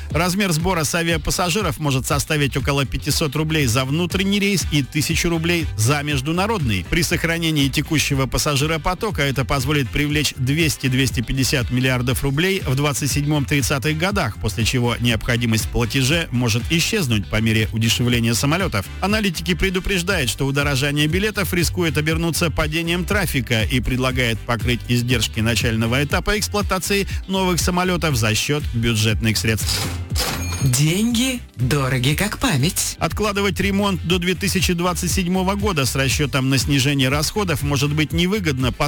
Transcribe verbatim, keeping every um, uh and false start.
Размер сбора с авиапассажиров может составить около пятьсот рублей за внутренний рейс и тысячу рублей за международный. При сохранении текущего пассажиропотока это позволит привлечь двести - двести пятьдесят миллиардов рублей в двадцать седьмом - тридцатых годах, после чего необходимость в платеже может исчезнуть по мере удешевления самолетов. Аналитики предупреждают, что удорожание билетов рискует обернуться падением трафика и предлагает покрыть издержки начального этапа эксплуатации новых самолетов за счет бюджетных средств. Деньги дороги как память. Откладывать ремонт до две тысячи двадцать седьмого года с расчетом на снижение расходов может быть невыгодно, поскольку